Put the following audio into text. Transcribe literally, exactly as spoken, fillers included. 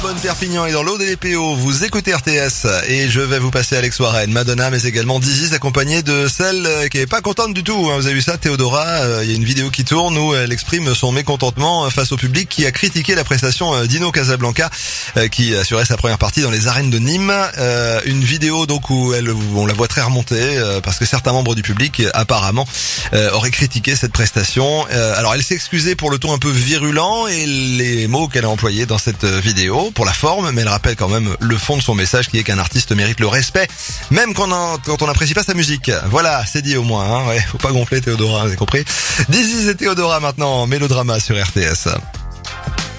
Bonne Perpignan et dans l'eau des P O, vous écoutez R T S et je vais vous passer Alex Warren, Madonna mais également Dizzy accompagnée de celle qui est pas contente du tout. Vous avez vu ça, Théodora, il y a une vidéo qui tourne où elle exprime son mécontentement face au public qui a critiqué la prestation d'Ino Casablanca qui assurait sa première partie dans les arènes de Nîmes. Une vidéo donc où elle, on la voit très remontée parce que certains membres du public apparemment auraient critiqué cette prestation. Alors elle s'est excusée pour le ton un peu virulent et les mots qu'elle a employés dans cette vidéo pour la forme, mais elle rappelle quand même le fond de son message qui est qu'un artiste mérite le respect, même quand on, quand on n'apprécie pas sa musique. Voilà, c'est dit au moins, hein, ouais, faut pas gonfler Théodora, vous avez compris. Dizzy et Théodora maintenant, Mélodrama sur R T S.